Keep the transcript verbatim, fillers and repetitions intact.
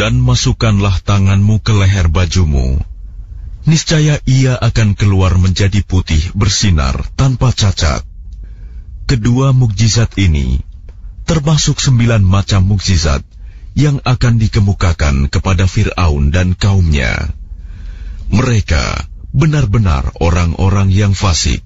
Dan masukkanlah tanganmu ke leher bajumu. Niscaya ia akan keluar menjadi putih bersinar tanpa cacat. Kedua mukjizat ini termasuk sembilan macam mukjizat yang akan dikemukakan kepada Fir'aun dan kaumnya. Mereka benar-benar orang-orang yang fasik.